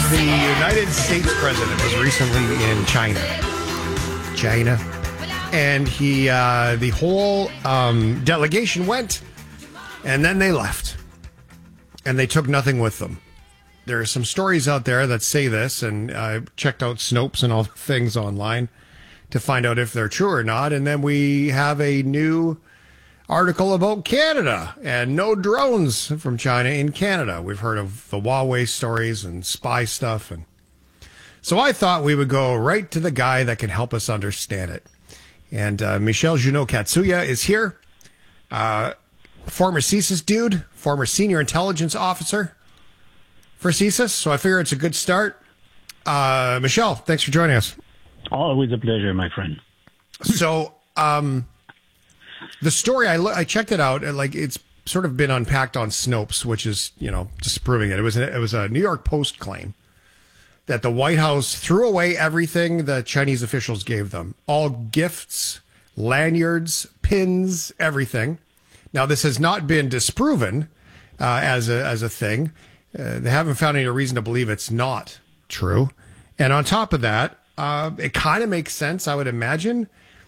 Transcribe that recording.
The United States president was recently in China. And the whole delegation went, and then they left. And they took nothing with them. There are some stories out there that say this, and I checked out Snopes and all the things online to find out if they're true or not. And then we have a new article about Canada and no drones from China in Canada. We've heard of the Huawei stories and spy stuff. And so I thought we would go right to the guy that can help us understand it. And Michel Junot-Katsuya is here. Former CSIS dude, former senior intelligence officer for CSIS. So I figure it's a good start. Michel, thanks for joining us. Always a pleasure, my friend. So, the story, I checked it out, and like it's sort of been unpacked on Snopes, which is, disproving it. It was a New York Post claim that the White House threw away everything the Chinese officials gave them. All gifts, lanyards, pins, everything. Now, this has not been disproven as a thing. They haven't found any reason to believe it's not true. And on top of that, it kind of makes sense, I would imagine,